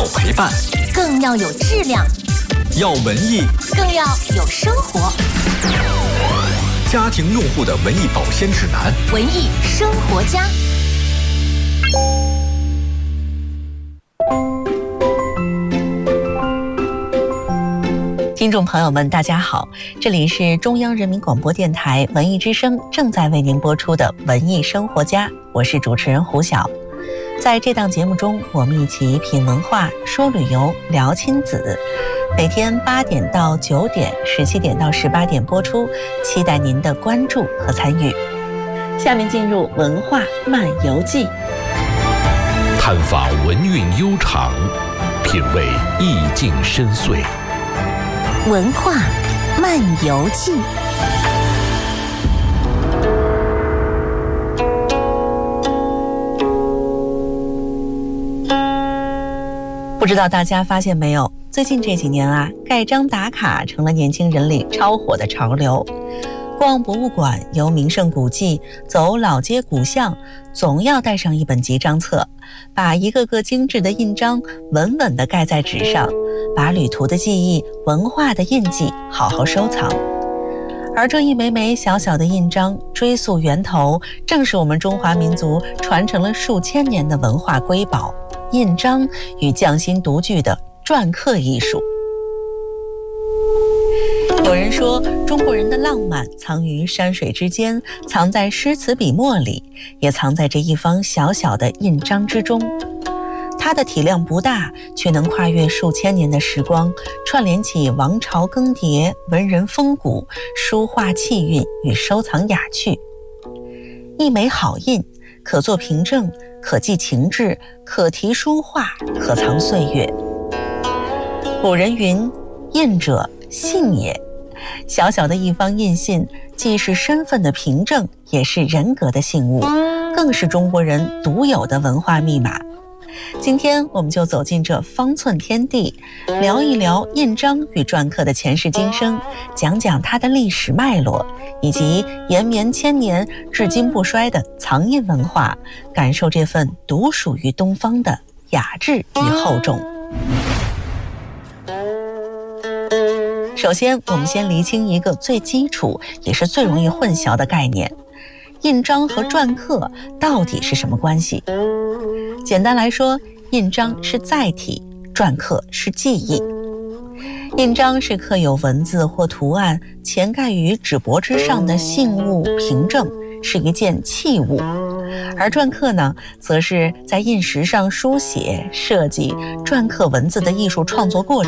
要陪伴， 更要有质量； 要文艺， 更要有生活。 家庭用户的文艺保鲜指南， 文艺生活家。 听众朋友们，大家好，这里是中央人民广播电台文艺之声正在为您播出的文艺生活家，我是主持人胡晓。在这档节目中，我们一起品文化、说旅游、聊亲子。每天8点到9点，17点到18点播出，期待您的关注和参与。下面进入文化漫游记， 探访文韵悠长，品味意境深邃。 文化漫游记。 不知道大家发现没有，最近这几年啊，盖章打卡成了年轻人里超火的潮流。逛博物馆、游名胜古迹、走老街古巷，总要带上一本集章册，把一个个精致的印章稳稳地盖在纸上，把旅途的记忆、文化的印记好好收藏。而这一枚枚小小的印章，追溯源头，正是我们中华民族传承了数千年的文化瑰宝——印章与匠心独具的篆刻艺术。有人说，中国人的浪漫藏于山水之间，藏在诗词笔墨里，也藏在这一方小小的印章之中。它的体量不大，却能跨越数千年的时光，串联起王朝更迭、文人风骨、书画气韵与收藏雅趣。一枚好印，可作凭证，可记情志，可题书画，可藏岁月。古人云：“印者，信也。”小小的一方印信，既是身份的凭证，也是人格的信物，更是中国人独有的文化密码。今天我们就走进这方寸天地，聊一聊印章与篆刻的前世今生，讲讲它的历史脉络，以及延绵千年至今不衰的藏印文化，感受这份独属于东方的雅致与厚重。首先，我们先厘清一个最基础也是最容易混淆的概念：印章和篆刻到底是什么关系？简单来说，印章是载体，篆刻是记忆。印章是刻有文字或图案潜盖于纸帛之上的信物凭证，是一件器物；而篆刻呢，则是在印石上书写、设计、篆刻文字的艺术创作过程。